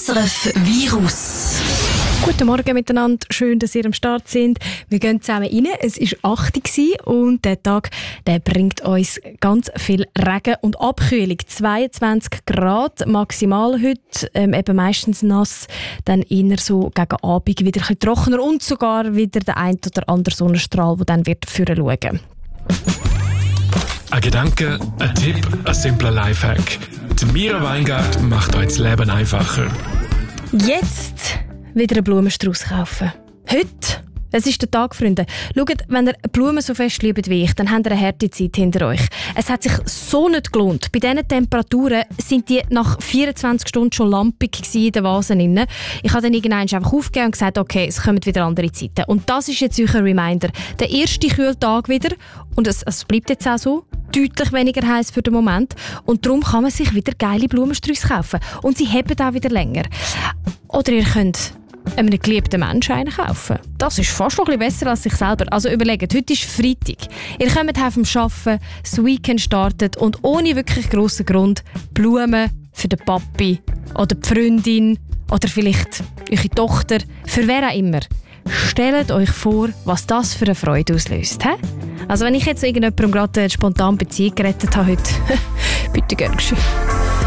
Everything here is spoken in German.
SRF Virus. Guten Morgen miteinander, schön, dass ihr am Start sind. Wir gehen zusammen rein. Es war 8 Uhr und der Tag der bringt uns ganz viel Regen und Abkühlung. 22 Grad maximal heute, eben meistens nass, dann eher so gegen Abend wieder ein bisschen trockener und sogar wieder der ein oder andere Sonnenstrahl, der dann wird führen schauen. Ein Gedanke, ein Tipp, ein simpler Lifehack. Die Mira Weingart macht euch das Leben einfacher. Jetzt wieder einen Blumenstrauß kaufen. Heute, es ist der Tag, Freunde. Schaut, wenn ihr Blumen so fest liebt wie ich, dann habt ihr eine harte Zeit hinter euch. Es hat sich so nicht gelohnt. Bei diesen Temperaturen sind die nach 24 Stunden schon lampig in den Vasen. Ich habe dann irgendwann einfach aufgegeben und gesagt, okay, es kommen wieder andere Zeiten. Und das ist jetzt euer Reminder. Der erste Kühltag wieder, und es bleibt jetzt auch so, deutlich weniger heiß für den Moment. Und darum kann man sich wieder geile Blumensträuße kaufen. Und sie haben auch wieder länger. Oder ihr könnt einem geliebten Menschen einen kaufen. Das ist fast noch ein bisschen besser als sich selber. Also überlegt, heute ist Freitag. Ihr kommt vom Arbeiten, das Weekend startet und ohne wirklich grossen Grund Blumen für den Papi oder die Freundin oder vielleicht eure Tochter, für wer auch immer. Stellt euch vor, was das für eine Freude auslöst. He? Also wenn ich jetzt irgendjemandem gerade spontan Beziehung gerettet habe heute, bitte gern geschehen.